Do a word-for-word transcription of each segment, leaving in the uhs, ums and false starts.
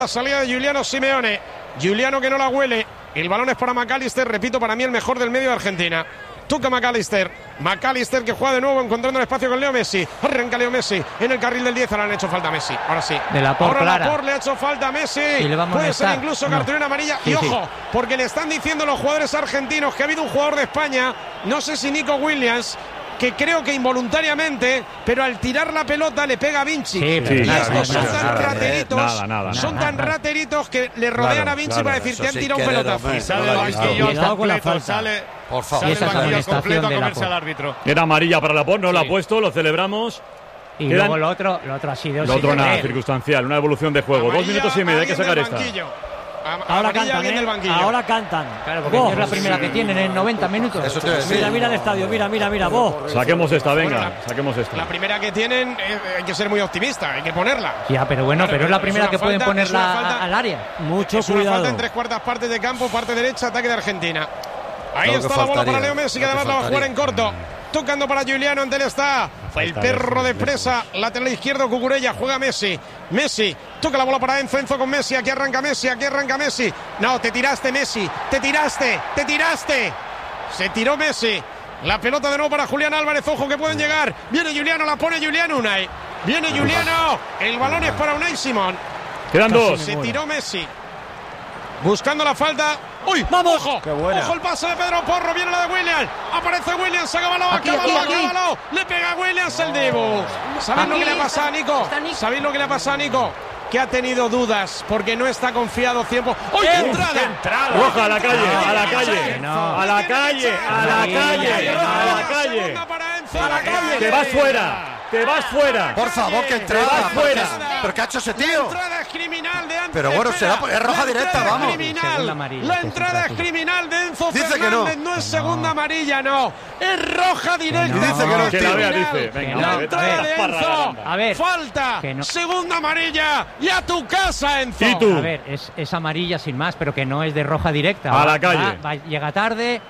La salida de Giuliano Simeone. Giuliano que no la huele. El balón es para McAllister. Repito, para mí el mejor del medio de Argentina. Tuca McAllister. McAllister que juega de nuevo encontrando el espacio con Leo Messi. Arranca Leo Messi en el carril del diez. Ahora le han hecho falta a Messi. Ahora sí. De la por Ahora clara. la por le ha hecho falta a Messi. Y le vamos Puede a ser estar. incluso No. cartulina amarilla. Sí, y sí. ojo, porque le están diciendo los jugadores argentinos que ha habido un jugador de España, no sé si Nico Williams, que creo que involuntariamente, pero al tirar la pelota le pega a Vinci. Sí, pero y nada, estos son nada, tan nada, rateritos, nada, nada, son nada, tan nada. rateritos que le rodean Claro, a Vinci claro, para decir, eso te han sin tirado un querer, pelotazo. hombre. Y sale No el lo ha visto. banquillo Y está con la completo, falta. sale, Por favor. sale Y esa el banquillo amonestación completo a de la comerse por. al árbitro. Era amarilla para Laporte, no la ha Sí. puesto, lo celebramos. Y Quedan- luego lo otro, lo otro ha sido. Lo sin otro nada, querer. circunstancial, una evolución de juego. Dos Amarilla, minutos y medio, hay que alguien sacar del esta. banquillo. Am- Ahora amarilla, cantan, alguien ¿eh? del banquillo. Ahora cantan. Claro, porque Vos. es la primera que tienen en noventa minutos. Eso te iba a decir. Mira, mira el estadio, mira, mira, mira, vos. Saquemos esta, venga, Bueno, la- saquemos esta. La primera que tienen, eh, hay que ser muy optimista, hay que ponerla. Ya, pero bueno, Claro, pero es la es primera una que pueden falta, es una ponerla falta. a- al área. Mucho Es una cuidado. falta en tres cuartas partes de campo, parte derecha, ataque de Argentina. Ahí Lo que está la bola faltaría, para Leo Messi, que lo que además la va a jugar en faltaría. corto. Tocando para Giuliano, ante él está el perro de presa, lateral izquierdo, Cucurella, juega Messi. Messi, toca la bola para Enzo, Enzo con Messi, aquí arranca Messi, aquí arranca Messi. No, te tiraste Messi, te tiraste, te tiraste. Se tiró Messi. La pelota de nuevo para Julián Álvarez, ojo que pueden llegar. Viene Giuliano, la pone Giuliano Unai. Viene Giuliano, el balón es para Unai Simón. Quedan dos. Se tiró Messi. Buscando la falta. ¡Uy! ¡Vamos! ¡Ojo! ¡Qué buena! ¡Ojo el pase de Pedro Porro! Viene la de Williams. Aparece Williams. Acábalo, Aquí, acábalo, aquí, aquí. acábalo. Le pega a Williams el Dibu. ¿Sabéis lo Aquí que le ha pasado a está- Nico? está Nico. ¿Sabéis lo que le ha pasado a Nico? Que ha tenido dudas porque no está confiado tiempo. ¡Uy, qué entrada! Roja, a la calle, a la calle. No. A la calle, a la Ahí, calle, ahí, a la La calle. segunda para Enzo, a la calle. Te vas fuera, te vas fuera. Por favor, que entrada. Te vas fuera. ¿Pero qué ha hecho ese La tío? entrada es criminal de Enzo. Pero bueno, Espera. será- es roja La directa, entrada es vamos. criminal. Segunda amarilla, La que es entrada es otra criminal de Enzo Dice que Fernández. no. No es Que segunda no. amarilla, no. Es roja directa. no. Dice que no, Que tío. la vea, Criminal. dice. Venga, no. La vete, entrada vete, de parra, Enzo. garanda. A ver. Falta. Que no. Segunda amarilla. Y a tu casa, Enzo. ¿Y tú? A ver, es, es amarilla sin más, pero que no es de roja directa. A Va- la calle. va- va- llega tarde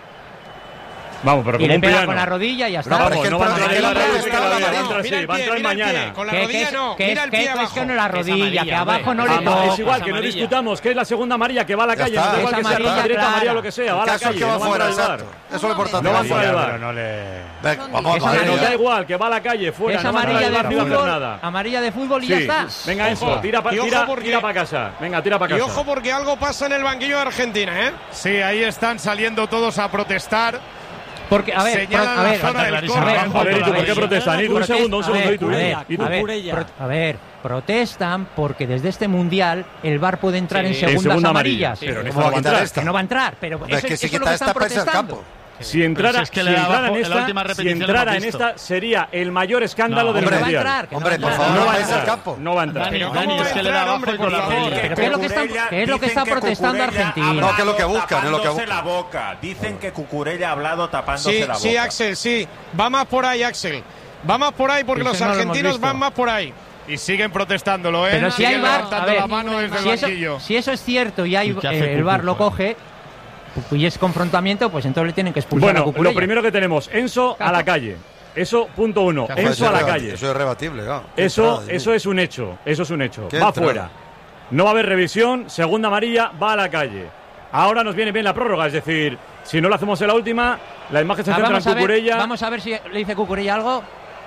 Vamos, pero y como le un pega piano. con la rodilla y ya No, está. pero es que Vamos, no el va a problema entrar es que ahí, la que pelota la está vea, amarilla. entra Mira así, el va a pie, entrar mira el pie. mañana. Con la Que- que rodilla es- no. que Mira es- el que- pie que es abajo. que no es la Es rodilla, amarilla, que abajo no hombre. le Ah, toca. es igual, que no amarilla. discutamos, que es la segunda amarilla, que va a la Ya calle, está. no da igual Es que sea roja amarilla directa, clara. amarilla, lo que sea, va a El la caso es calle, que va no va a fuera, entrar al exacto. bar. Eso es lo importante. No va fuera del bar. No le... Venga, vamos, Es vamos. amarilla. Nos da igual, que va a la calle, fuera, Es no va a entrar amarilla al de bar ni va a hacer fútbol, nada. amarilla de fútbol y ya Sí, está. venga Enzo, Ojo. tira para Y ojo tira, porque- tira pa casa. Venga, tira para Y casa. ojo porque algo pasa en el banquillo de Argentina, ¿eh? Sí, ahí están saliendo todos a protestar. Porque, a ver, Señalan pro- a la ver, zona del a ver, córner. a ver, A ver, ¿y tú por qué a ver, protestan? Iru, un protest- segundo, un a segundo, ver, ¿y tú? a ver, ¿Y tú? a ver, Cucurella. pro- a ver, protestan porque desde este mundial el V A R puede entrar en En segundas segunda amarilla. amarillas. Pero en ¿Cómo esta va no a va a quitar entrar. esta? Que no va a entrar, pero Hombre, eso, es que si eso es lo quita que esta están para irse al protestando. campo. Si entrara, si es que si le da entrara abajo, en en la esta, última si repetición lo entrara hemos en visto. esta sería el mayor escándalo No, del hombre, va a mundial. entrar, que no Hombre, va a por entrar. favor, No no va a vayáis al entrar. campo. No va a entrar. Dani, Pero Dani, ¿cómo va es a que le da entrar, abajo hombre, y con por la favor? rodilla. Pero ¿qué es lo que está, qué es lo que está protestando Argentina? No, que es lo que buscan, es lo que tapándose buscan. la boca. Dicen que Cucurella ha hablado tapándose Sí, la boca. sí, Axel, sí. Va más por ahí, Axel. Va más por ahí porque Eso los no lo hemos argentinos visto. van más por ahí. Y siguen protestándolo, ¿eh? Pero si hay Siguen V A R, levantando a ver, la mano desde el si eso, banquillo. si eso es cierto y hay, ¿Y qué hace eh, el V A R Cucu, lo joder? coge y es confrontamiento, pues entonces le tienen que expulsar a Bueno, Cucurella. lo primero que tenemos, Enzo a la calle. Eso, punto uno. Joder, Enzo eso a la es rebati- calle. Eso es rebatible, claro. Qué Eso, entrada, Dios eso mío. es un hecho. Eso es un hecho. Qué Va entrada. fuera. No va a haber revisión. Segunda amarilla, va a la calle. Ahora nos viene bien la prórroga. Es decir, si no lo hacemos en la última, la imagen se Ah, centra en vamos, a ver, Cucurella. vamos a ver si le dice Cucurella algo.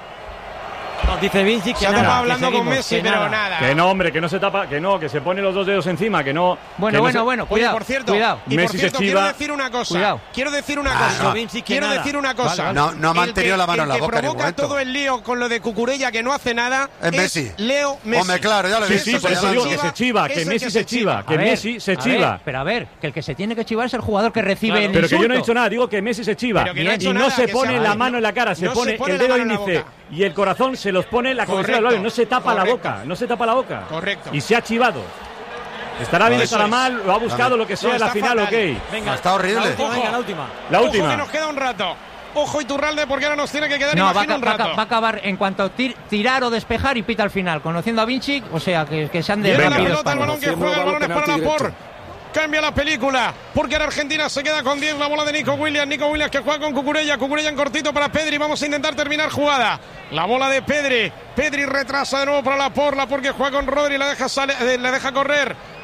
Nos dice Vinci que Se ha nada, tapado que hablando con seguimos, Messi, que pero nada. nada. Que no, hombre, que no se tapa, que no, que se pone los dos dedos encima, que no. Bueno, que no bueno, se- bueno, Oye, cuidado, por cierto, cuidado. y por Messi se cierto, chiva. quiero decir una cosa. Cuidado. Quiero decir una Ah, cosa. no. Vinci, que quiero nada. decir una cosa. Vale, vale. No- no ha El mantenido que- la mano en la el boca en que ningún provoca momento. todo el lío con lo de Cucurella que no hace nada Es Messi. Leo Messi. Hombre, claro, ya lo he Sí, visto. sí, por eso señalando. digo que se chiva, Es que el Messi que se se chiva, chiva. que A ver, Messi se a chiva. ver, pero a ver, que el que se tiene que chivar es el jugador que recibe Claro. el Pero que yo no he insulto. dicho nada, digo que Messi se chiva. Pero que no ha y hecho no nada, se que pone se la va- mano en la cara, se no se pone pone el la dedo mano en la índice boca. y el corazón se los pone en la cabecera del Correcto. labio, no se tapa la Correcto. boca, no se tapa la boca. Correcto. Y se ha chivado. Estará bien, No, estará eso es. mal, lo ha buscado, No, lo que sea, no, en la está final, fatal. ok. Venga, Está horrible. La última, Ojo. venga, la última. La Ojo última. que nos queda un rato. Ojo Iturralde porque ahora nos tiene que quedar, No, va, a imagino, ca- un va a rato. ca- va a acabar en cuanto tir- tirar o despejar y pita al final. Conociendo a Vinci, o sea, que, que se han de Viene la Venga. pelota, el balón que juega, el balón es para la por. cambia la película, porque ahora Argentina se queda con diez, la bola de Nico Williams, Nico Williams que juega con Cucurella, Cucurella en cortito para Pedri, vamos a intentar terminar jugada, la bola de Pedri, Pedri retrasa de nuevo para la Porla porque juega con Rodri, la deja, sale, le deja correr.